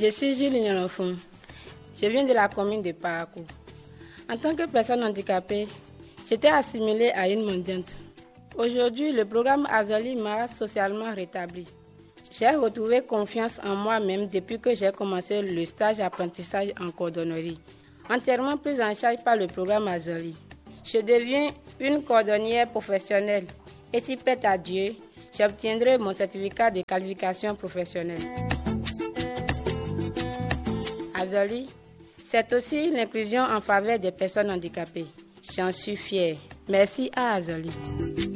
Je suis Julie Nyolofum. Je viens de la commune de Parakou. En tant que personne handicapée, j'étais assimilée à une mendiante. Aujourd'hui, le programme Azoli m'a socialement rétabli. J'ai retrouvé confiance en moi-même depuis que j'ai commencé le stage d'apprentissage en cordonnerie, entièrement prise en charge par le programme Azoli. Je deviens une cordonnière professionnelle et si prête à Dieu, j'obtiendrai mon certificat de qualification professionnelle. Azoli, c'est aussi l'inclusion en faveur des personnes handicapées. J'en suis fière. Merci à Azoli.